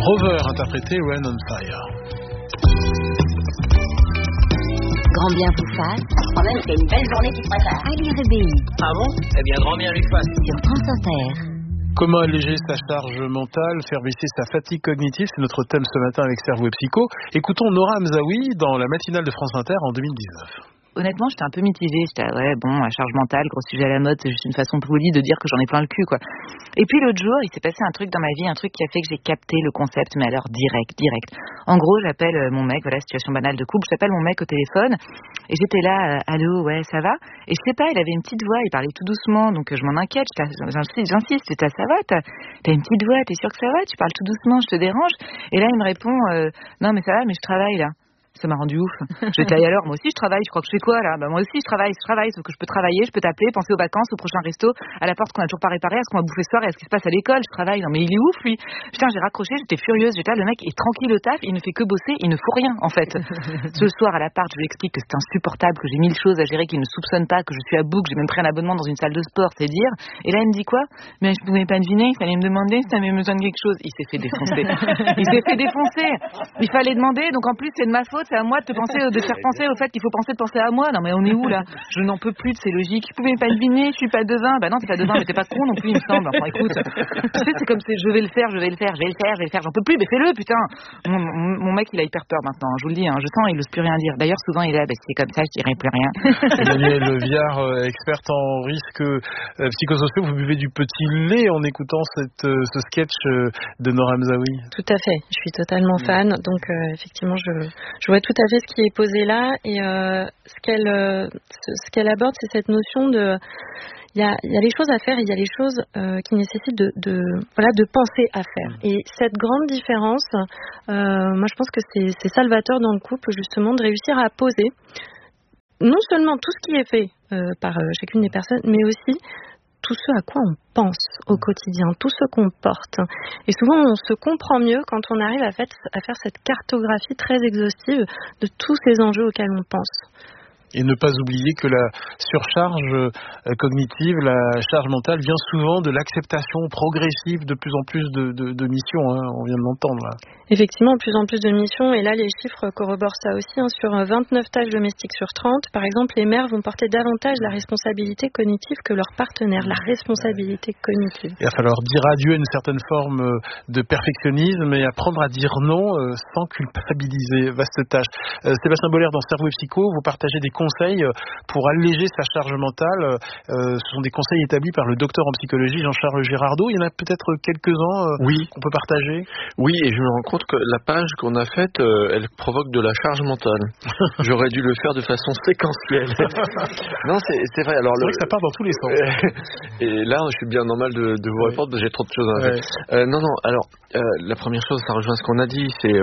Rover interprété Rain on Fire. Grand bien vous fasse. Quand même, c'est une belle journée qui se prépare. Ali Rebéi. Ah bon? Eh bien, grand bien lui fasse. Sur France Inter. Comment alléger sa charge mentale, faire baisser sa fatigue cognitive, c'est notre thème ce matin avec Cerveau et Psycho. Écoutons Nora Hamzaoui dans la matinale de France Inter en 2019. Honnêtement, j'étais un peu mitigée. J'étais, la charge mentale, gros sujet à la mode, c'est juste une façon polie de dire que j'en ai plein le cul, quoi. Et puis l'autre jour, il s'est passé un truc dans ma vie, un truc qui a fait que j'ai capté le concept, mais alors direct. En gros, j'appelle mon mec, voilà, situation banale de couple, j'appelle mon mec au téléphone, et j'étais là, allô, ouais, ça va? Et je sais pas, il avait une petite voix, il parlait tout doucement, donc je m'en inquiète, j'insiste, ça va, t'as une petite voix, t'es sûr que ça va? Tu parles tout doucement, je te dérange? Et là, il me répond, non, mais ça va, mais je travaille, là. Ça m'a rendu ouf. J'étais alors, moi aussi je travaille, je crois que je fais quoi là? Moi aussi je travaille, sauf que je peux travailler, je peux t'appeler, penser aux vacances, au prochain resto, à la porte qu'on a toujours pas réparé, à ce qu'on va bouffer ce soir et à ce qui se passe à l'école, je travaille. Non mais il est ouf lui. Putain, j'ai raccroché, j'étais furieuse, le mec est tranquille au taf, il ne fait que bosser, il ne fout rien en fait. Ce soir à l'appart, je lui explique que c'est insupportable, que j'ai 1000 choses à gérer, qu'il ne soupçonne pas, que je suis à bout, que j'ai même pris un abonnement dans une salle de sport, c'est dire. Et là il me dit quoi? Mais je pouvais pas deviner, il fallait me demander si t'avais besoin de quelque chose. Il s'est fait défoncer. Il fallait demander, donc en plus c'est de ma faute, c'est à moi de faire penser au fait qu'il faut penser à moi. Non mais on est où là? Je n'en peux plus de ces logiques. Vous pouvez pas deviner, je suis pas devin. Bah non, t'es pas devin, mais t'es pas con non plus, il me semble. Enfin écoute, tu sais, c'est comme je vais le faire, j'en peux plus, mais fais-le, putain. Mon mec il a hyper peur maintenant, je vous le dis, je sens il n'ose plus rien dire. D'ailleurs souvent il est là, si c'est comme ça, je dirai plus rien. Emmanuelle Viard, experte en risques psychosociaux, vous buvez du petit lait en écoutant ce sketch de Nora Hamzaoui. Tout à fait, je suis totalement fan, donc effectivement je vois tout à fait ce qui est posé là, et ce qu'elle aborde, c'est cette notion de il y a les choses à faire et il y a les choses qui nécessitent de penser à faire. Et cette grande différence, moi je pense que c'est salvateur dans le couple, justement, de réussir à poser non seulement tout ce qui est fait par chacune des personnes, mais aussi tout ce à quoi on pense au quotidien, tout ce qu'on porte. Et souvent, on se comprend mieux quand on arrive à faire cette cartographie très exhaustive de tous ces enjeux auxquels on pense. Et ne pas oublier que la surcharge cognitive, la charge mentale vient souvent de l'acceptation progressive de plus en plus de missions, on vient de l'entendre là. Effectivement, de plus en plus de missions, et là les chiffres corroborent ça aussi, sur 29 tâches domestiques sur 30, par exemple, les mères vont porter davantage la responsabilité cognitive que leurs partenaires, la responsabilité cognitive. Il va falloir dire adieu à une certaine forme de perfectionnisme et apprendre à dire non sans culpabiliser. Vaste tâche. Sébastien Boller, dans Cerveau et Psycho, vous partagez des conseils pour alléger sa charge mentale. Ce sont des conseils établis par le docteur en psychologie Jean-Charles Girardot. Il y en a peut-être quelques-uns qu'on peut partager. Oui, et je me rends compte que la page qu'on a faite, elle provoque de la charge mentale. J'aurais dû le faire de façon séquentielle. Non, c'est vrai. Alors, c'est vrai que ça part dans tous les sens. Et là, je suis bien normal de vous répondre parce que j'ai trop de choses à faire. Non. Alors, la première chose, ça rejoint ce qu'on a dit, c'est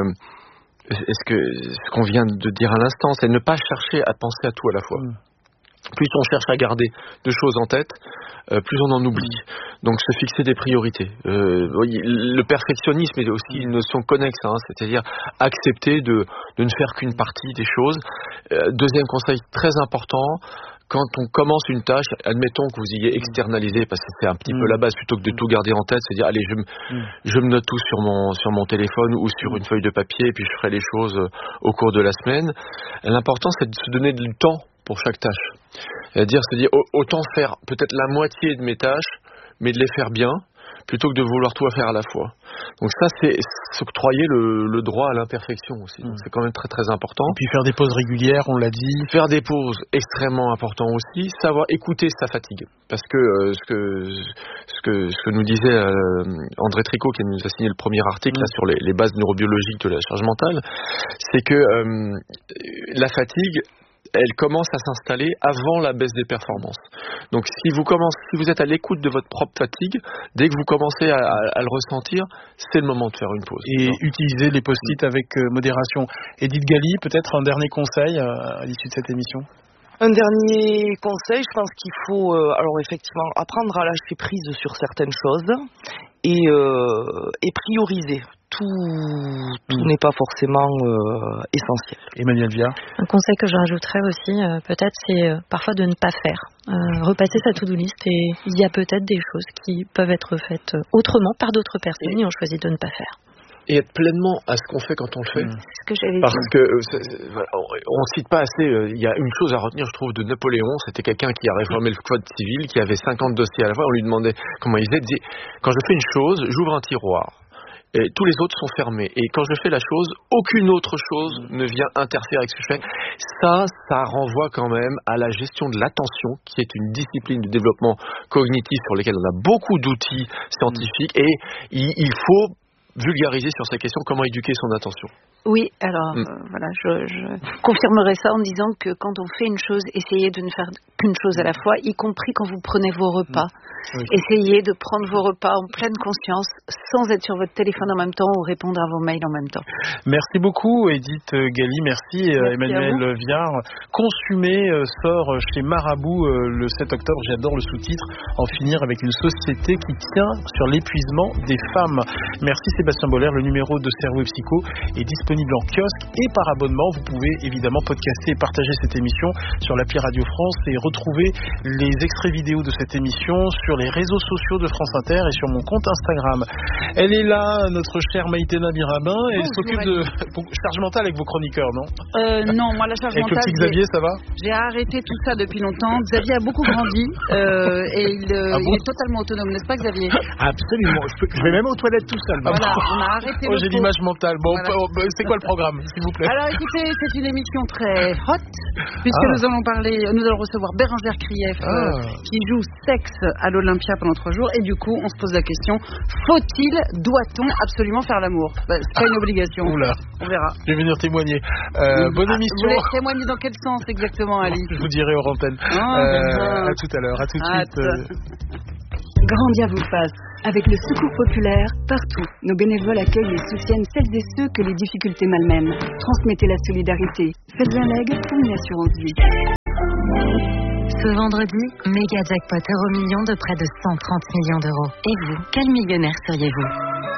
ce qu'on vient de dire à l'instant, c'est ne pas chercher à penser à tout à la fois. Plus on cherche à garder deux choses en tête, plus on en oublie. Donc se fixer des priorités. Le perfectionnisme est aussi une notion connexe, c'est-à-dire accepter de ne faire qu'une partie des choses. Deuxième conseil très important, quand on commence une tâche, admettons que vous ayez externalisé, parce que c'est un petit peu la base, plutôt que de tout garder en tête, c'est dire allez, je me note tout sur mon téléphone ou sur une feuille de papier, et puis je ferai les choses au cours de la semaine. L'important, c'est de se donner du temps pour chaque tâche. C'est-à-dire se dire autant faire peut-être la moitié de mes tâches, mais de les faire bien, plutôt que de vouloir tout faire à la fois. Donc ça, c'est s'octroyer le droit à l'imperfection aussi. Donc c'est quand même très très important. Et puis faire des pauses régulières, on l'a dit. Faire des pauses, extrêmement important aussi. Savoir écouter sa fatigue. Parce que ce que nous disait André Tricot, qui nous a signé le premier article là, sur les bases neurobiologiques de la charge mentale, c'est que la fatigue, elle commence à s'installer avant la baisse des performances. Donc si vous êtes à l'écoute de votre propre fatigue, dès que vous commencez à le ressentir, c'est le moment de faire une pause. Et utiliser les post-it avec modération. Edith Gali, peut-être un dernier conseil à l'issue de cette émission? Un dernier conseil, je pense qu'il faut alors effectivement apprendre à lâcher prise sur certaines choses et prioriser. Tout n'est pas forcément essentiel. Emmanuelle Viard. Un conseil que je rajouterais aussi, peut-être, c'est parfois de ne pas faire. Repasser sa to-do list, et il y a peut-être des choses qui peuvent être faites autrement par d'autres personnes et on choisit de ne pas faire. et être pleinement à ce qu'on fait quand on le fait. C'est ce que j'avais Parce dit. que on cite pas assez. Il y a une chose à retenir, je trouve, de Napoléon. C'était quelqu'un qui a réformé le code civil, qui avait 50 dossiers à la fois. On lui demandait comment il faisait. Il disait, quand je fais une chose, j'ouvre un tiroir. Et tous les autres sont fermés. Et quand je fais la chose, aucune autre chose ne vient interférer avec ce que je fais. Ça renvoie quand même à la gestion de l'attention, qui est une discipline du développement cognitif sur laquelle on a beaucoup d'outils scientifiques. Et il faut vulgariser sur ces questions comment éduquer son attention. Oui, alors voilà, je confirmerai ça en disant que quand on fait une chose, essayez de ne faire qu'une chose à la fois, y compris quand vous prenez vos repas. Oui. Essayez de prendre vos repas en pleine conscience, sans être sur votre téléphone en même temps ou répondre à vos mails en même temps. Merci beaucoup Edith Gali, merci Emmanuel Viard. Consommer sort chez Marabout le 7 octobre, j'adore le sous-titre, En finir avec une société qui tient sur l'épuisement des femmes. Merci Sébastien Boller, le numéro de Cerveau et Psycho est disponible en kiosque et par abonnement. Vous pouvez évidemment podcaster et partager cette émission sur l'appli Radio France et retrouver les extraits vidéo de cette émission sur les réseaux sociaux de France Inter et sur mon compte Instagram. Elle est là, notre chère Maïtena Birabin, et elle s'occupe de charge mentale avec vos chroniqueurs, non? Non, moi la charge avec mentale... Avec le petit Xavier, ça va? J'ai arrêté tout ça depuis longtemps. Xavier a beaucoup grandi et il est totalement autonome, n'est-ce pas Xavier? Absolument, je vais même aux toilettes tout seul. Voilà, on a arrêté le j'ai l'image mentale. Bon, voilà. C'est quoi le programme, s'il vous plaît? Alors écoutez, c'est une émission très hot, puisque nous allons recevoir Bérangère Krief, qui joue Sexe à l'Olympia pendant 3 jours, et du coup, on se pose la question, doit-on absolument faire l'amour? C'est pas une obligation. Oula. On verra. Je vais venir témoigner. Bonne émission. Vous voulez témoigner dans quel sens exactement, Ali? Je vous dirai hors antenne. À tout à l'heure. À tout de suite. Grandia vous fasse. Avec le Secours populaire, partout, nos bénévoles accueillent et soutiennent celles et ceux que les difficultés malmènent. Transmettez la solidarité. Faites un leg ou une assurance vie. Ce vendredi, méga jackpot euro-million de près de 130 millions d'euros. Et vous, quel millionnaire seriez-vous?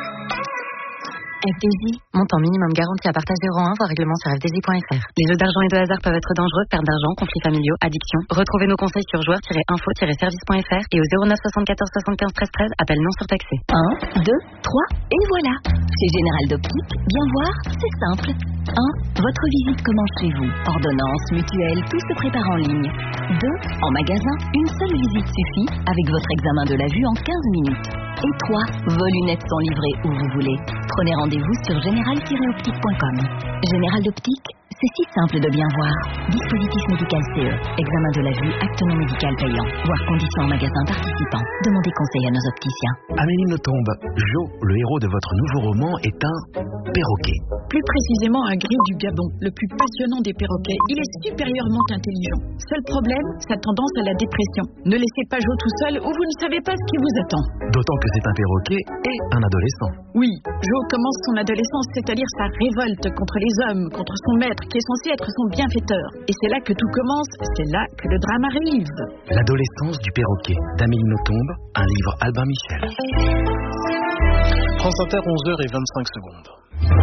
FDJ, montant minimum garanti à partage 01, voir règlement sur fdj.fr. Les jeux d'argent et de hasard peuvent être dangereux, perte d'argent, conflits familiaux, addiction. Retrouvez nos conseils sur joueurs-info-service.fr et au 09 74 75 13 13, appel non surtaxé. 1, 2, 3, et voilà. Chez Général d'Optique, bien voir, c'est simple. 1. Votre visite commence chez vous. Ordonnance, mutuelle, tout se prépare en ligne. 2. En magasin, une seule visite suffit avec votre examen de la vue en 15 minutes. Et 3. Vos lunettes sont livrées où vous voulez. Prenez rendez-vous sur général-optique.com. Général d'Optique, c'est si simple de bien voir. Dispositif médical CE. Examen de la vue, acte non médical payant. Voir conditions en magasin participant. Demandez conseil à nos opticiens. Amélie Nothomb, Jo, le héros de votre nouveau roman, est un perroquet. Plus précisément un gris du Gabon, le plus passionnant des perroquets. Il est supérieurement intelligent. Seul problème, sa tendance à la dépression. Ne laissez pas Jo tout seul ou vous ne savez pas ce qui vous attend. D'autant que c'est un perroquet et un adolescent. Oui, Jo commence son adolescence, c'est-à-dire sa révolte contre les hommes, contre son maître, qui est censé être son bienfaiteur. Et c'est là que tout commence, c'est là que le drame arrive. L'adolescence du perroquet, d'Amélie Nothomb, un livre Albin Michel. France Inter, 11h25.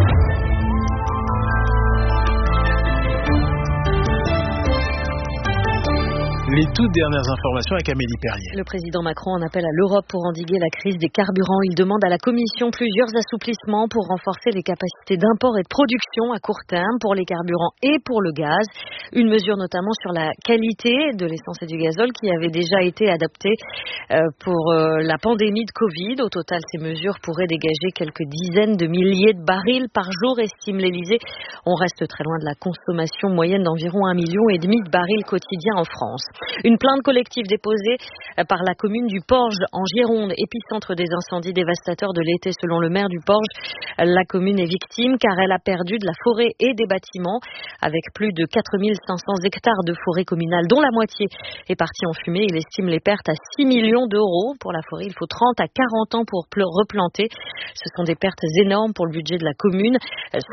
Les toutes dernières informations avec Amélie Perrier. Le président Macron en appelle à l'Europe pour endiguer la crise des carburants. Il demande à la Commission plusieurs assouplissements pour renforcer les capacités d'import et de production à court terme pour les carburants et pour le gaz. Une mesure notamment sur la qualité de l'essence et du gazole qui avait déjà été adoptée pour la pandémie de Covid. Au total, ces mesures pourraient dégager quelques dizaines de milliers de barils par jour, estime l'Élysée. On reste très loin de la consommation moyenne d'environ 1,5 million de barils quotidiens en France. Une plainte collective déposée par la commune du Porge en Gironde, épicentre des incendies dévastateurs de l'été selon le maire du Porge. La commune est victime car elle a perdu de la forêt et des bâtiments avec plus de 4500 hectares de forêt communale dont la moitié est partie en fumée. Il estime les pertes à 6 millions d'euros. Pour la forêt, il faut 30 à 40 ans pour replanter. Ce sont des pertes énormes pour le budget de la commune.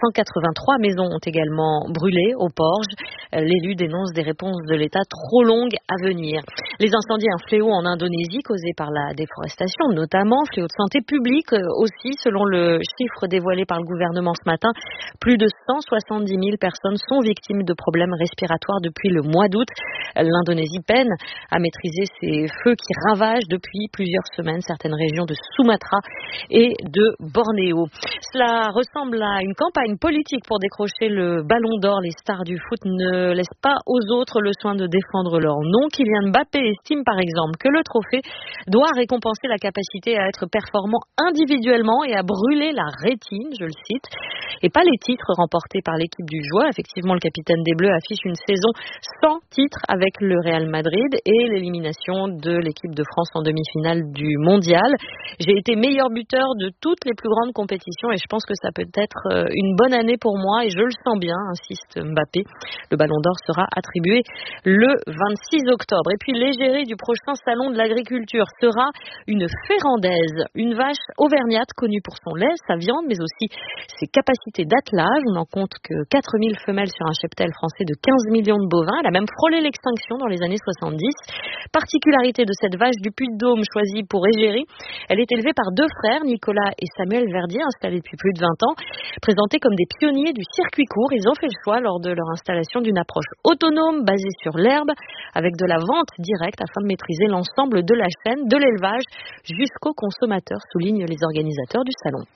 183 maisons ont également brûlé au Porge. L'élu dénonce des réponses de l'État trop longues vague à venir. Les incendies, un fléau en Indonésie causé par la déforestation, notamment fléau de santé publique aussi, selon le chiffre dévoilé par le gouvernement ce matin. Plus de 170 000 personnes sont victimes de problèmes respiratoires depuis le mois d'août. L'Indonésie peine à maîtriser ces feux qui ravagent depuis plusieurs semaines certaines régions de Sumatra et de Bornéo. Cela ressemble à une campagne politique pour décrocher le ballon d'or. Les stars du foot ne laissent pas aux autres le soin de défendre leur nom. Kylian Mbappé estime par exemple que le trophée doit récompenser la capacité à être performant individuellement et à brûler la rétine, je le cite, et pas les titres remportés par l'équipe du joueur. Effectivement, le capitaine des Bleus affiche une saison sans titre avec le Real Madrid et l'élimination de l'équipe de France en demi-finale du Mondial. J'ai été meilleur buteur de toutes les plus grandes compétitions et je pense que ça peut être une bonne année pour moi et je le sens bien, insiste Mbappé. Le ballon d'or sera attribué le 26 octobre. Et puis l'égérie du prochain salon de l'agriculture sera une férandaise, une vache auvergnate connue pour son lait, sa viande, mais aussi ses capacités d'attelage. On n'en compte que 4000 femelles sur un cheptel français de 15 millions de bovins. Elle a même frôlé l'extinction dans les années 70. Particularité de cette vache du Puy-de-Dôme choisie pour égérie, elle est élevée par deux frères, Nicolas et Samuel Verdier, installés depuis plus de 20 ans. Présentés comme des pionniers du circuit court, ils ont fait le choix lors de leur installation d'une approche autonome basée sur l'herbe avec de la vente directe afin de maîtriser l'ensemble de la chaîne, de l'élevage jusqu'au consommateur, soulignent les organisateurs du salon.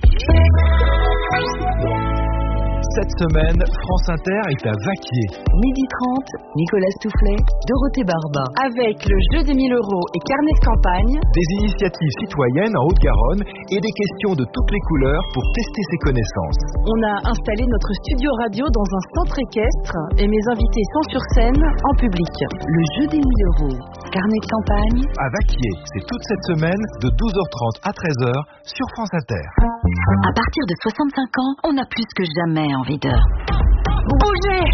Cette semaine, France Inter est à Vaquier. 12h30, Nicolas Stoufflet, Dorothée Barba. Avec le jeu des 1000 euros et carnet de campagne. Des initiatives citoyennes en Haute-Garonne et des questions de toutes les couleurs pour tester ses connaissances. On a installé notre studio radio dans un centre équestre et mes invités sont sur scène en public. Le jeu des 1000 euros, carnet de campagne. À Vaquier, c'est toute cette semaine de 12h30 à 13h sur France Inter. À partir de 65 ans, on a plus que jamais envie de bouger.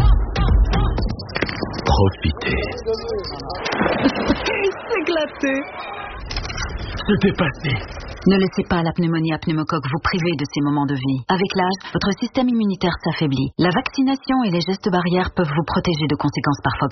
Profitez. S'éclater. Se dépasser. Ne laissez pas la pneumonie à pneumocoque vous priver de ces moments de vie. Avec l'âge, votre système immunitaire s'affaiblit. La vaccination et les gestes barrières peuvent vous protéger de conséquences parfois